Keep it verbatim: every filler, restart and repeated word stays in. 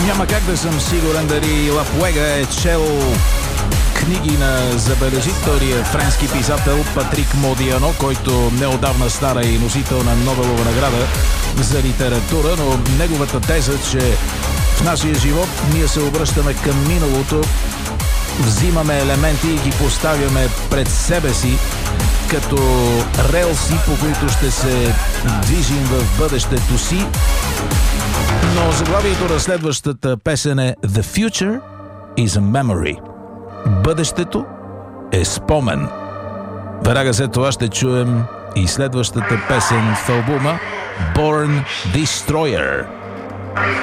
Няма как да съм сигурен дали Лапуега е чел книги на забележителния френски писател Патрик Модиано, който неодавна стара и носител на Нобелова награда за литература, но неговата теза, че в нашия живот ние се обръщаме към миналото, взимаме елементи и ги поставяме пред себе си като релси, по които ще се движим в бъдещето си. Но заглавието на следващата песен е The Future is a Memory. Бъдещето е спомен. Веднага след това ще чуем и следващата песен в албума Born Destroyer.